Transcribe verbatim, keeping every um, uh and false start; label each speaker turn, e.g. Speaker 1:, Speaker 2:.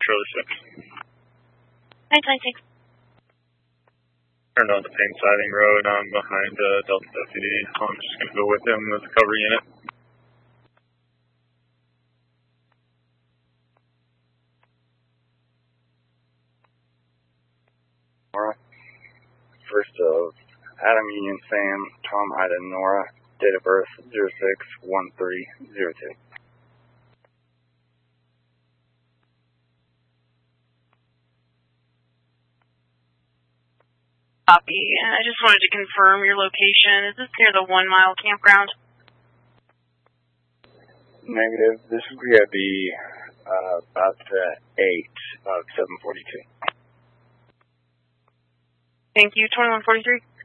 Speaker 1: Charlie six.
Speaker 2: nine twenty-six.
Speaker 1: Turned on the Payne Siding Road. I'm behind uh, Delta Deputy. I'm just going to go with him as a cover unit.
Speaker 3: First of Adam Union Sam, Tom Ida Nora, date of birth zero six one three zero two.
Speaker 2: Copy. And I just wanted to confirm your location. Is this near the One Mile Campground?
Speaker 3: Negative. This is going to be uh, about uh, eight of seven forty-two.
Speaker 2: Thank you. twenty-one forty-three.